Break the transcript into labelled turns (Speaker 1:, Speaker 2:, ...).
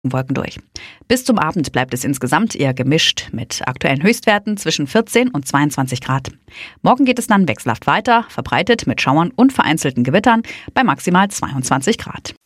Speaker 1: Wolken durch. Bis zum Abend bleibt es insgesamt eher gemischt mit aktuellen Höchstwerten zwischen 14 und 22 Grad. Morgen geht es dann wechselhaft weiter, verbreitet mit Schauern und vereinzelten Gewittern bei maximal 22 Grad.